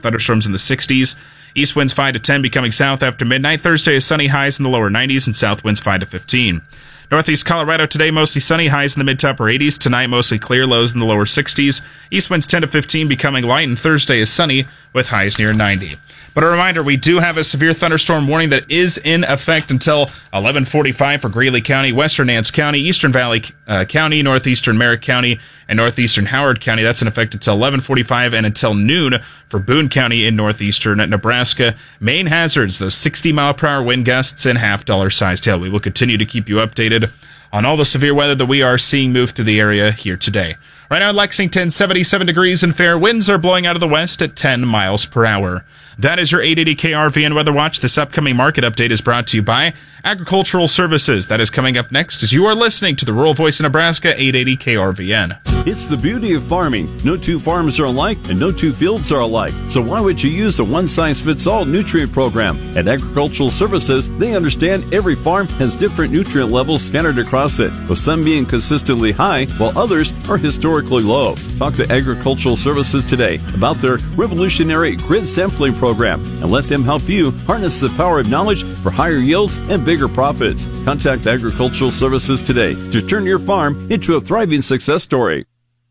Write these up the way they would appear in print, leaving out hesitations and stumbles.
thunderstorms in the 60s. East winds 5 to 10, becoming south after midnight. Thursday is sunny, highs in the lower 90s, and south winds 5 to 15. Northeast Colorado today, mostly sunny, highs in the mid to upper 80s. Tonight, mostly clear, lows in the lower 60s. East winds 10 to 15, becoming light, and Thursday is sunny with highs near 90. But a reminder, we do have a severe thunderstorm warning that is in effect until 11:45 for Greeley County, Western Nance County, Eastern Valley County, Northeastern Merritt County, and Northeastern Howard County. That's in effect until 11:45 and until noon for Boone County in northeastern Nebraska. Main hazards, those 60-mile-per-hour wind gusts and half-dollar-sized hail. We will continue to keep you updated on all the severe weather that we are seeing move through the area here today. Right now in Lexington, 77 degrees and fair. Winds are blowing out of the west at 10 miles per hour. That is your 880 KRVN Weather Watch. This upcoming market update is brought to you by Agricultural Services. That is coming up next as you are listening to the Rural Voice of Nebraska, 880 KRVN. It's the beauty of farming. No two farms are alike and no two fields are alike. So why would you use a one-size-fits-all nutrient program? At Agricultural Services, they understand every farm has different nutrient levels scattered across it, with some being consistently high while others are historically low. Talk to Agricultural Services today about their revolutionary grid sampling program and let them help you harness the power of knowledge for higher yields and bigger profits. Contact Agricultural Services today to turn your farm into a thriving success story.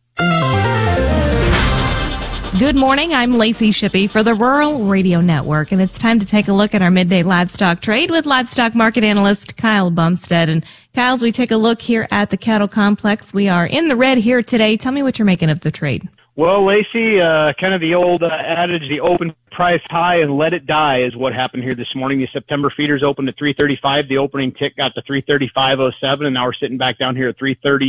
Good morning, I'm Lacey Shippey for the Rural Radio Network, and it's time to take a look at our midday livestock trade with livestock market analyst Kyle Bumstead. And Kyle, as we take a look here at the cattle complex, we are in the red here today. Tell me what you're making of the trade. Well, Lacey, kind of the old adage, the open price high and let it die is what happened here this morning. The September feeders opened at 335. The opening tick got to 335.07, and now we're sitting back down here at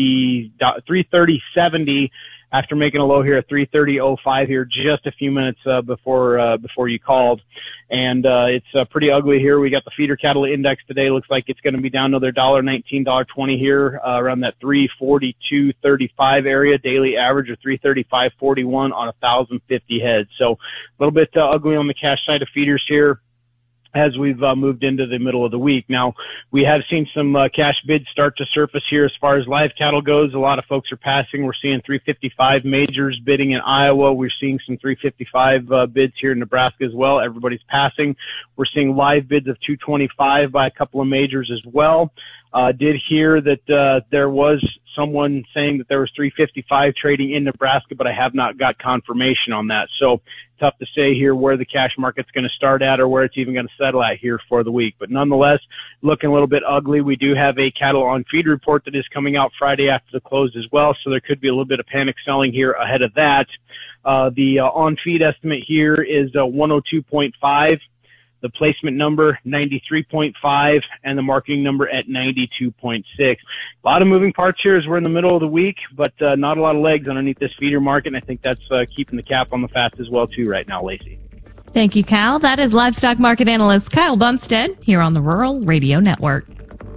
330.70 after making a low here at 330.05 here just a few minutes before you called. And it's pretty ugly here. We got the feeder cattle index today. Looks like it's going to be down to their $1.19, $1.20 here, around that 342.35 area. Daily average of 335.41 on 1,050 heads. So a little bit ugly on the cash side of feeders here as we've moved into the middle of the week. Now, we have seen some cash bids start to surface here as far as live cattle goes. A lot of folks are passing. We're seeing 355 majors bidding in Iowa. We're seeing some 355 bids here in Nebraska as well. Everybody's passing. We're seeing live bids of 225 by a couple of majors as well. Did hear that there was someone saying that there was 355 trading in Nebraska, but I have not got confirmation on that. So tough to say here where the cash market's going to start at or where it's even going to settle at here for the week. But nonetheless, looking a little bit ugly. We do have a cattle on feed report that is coming out Friday after the close as well. So there could be a little bit of panic selling here ahead of that. The on feed estimate here is 102.5. The placement number, 93.5, and the marketing number at 92.6. A lot of moving parts here as we're in the middle of the week, but not a lot of legs underneath this feeder market, and I think that's keeping the cap on the fats as well, too, right now, Lacey. Thank you, Kyle. That is livestock market analyst Kyle Bumstead here on the Rural Radio Network.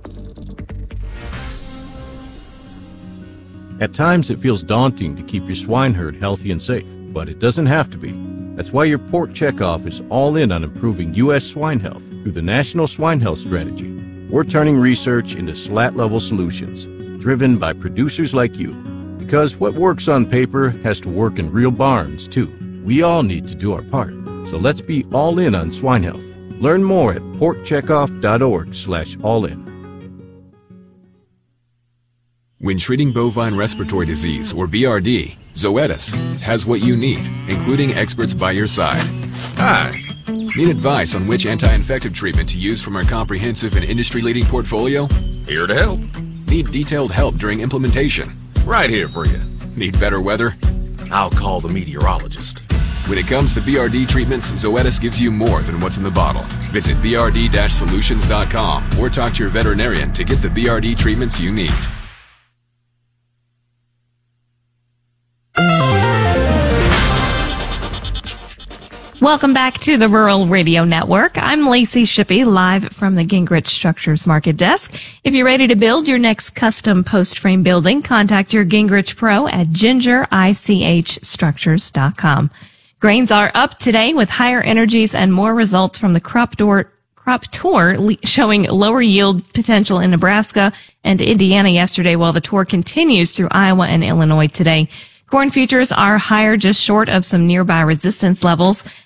At times, it feels daunting to keep your swine herd healthy and safe, but it doesn't have to be. That's why your Pork Checkoff is all in on improving U.S. swine health through the National Swine Health Strategy. We're turning research into slat-level solutions, driven by producers like you. Because what works on paper has to work in real barns, too. We all need to do our part. So let's be all in on swine health. Learn more at porkcheckoff.org/all-in. When treating bovine respiratory disease, or BRD, Zoetis has what you need, including experts by your side. Hi. Need advice on which anti-infective treatment to use from our comprehensive and industry-leading portfolio? Here to help. Need detailed help during implementation? Right here for you. Need better weather? I'll call the meteorologist. When it comes to BRD treatments, Zoetis gives you more than what's in the bottle. Visit brd-solutions.com or talk to your veterinarian to get the BRD treatments you need. Welcome back to the Rural Radio Network. I'm Lacey Shippey, live from the Gingrich Structures Market Desk. If you're ready to build your next custom post frame building, contact your Gingrich Pro at gingerichstructures.com. Grains are up today with higher energies and more results from the crop tour showing lower yield potential in Nebraska and Indiana yesterday, while the tour continues through Iowa and Illinois today. Corn futures are higher, just short of some nearby resistance levels.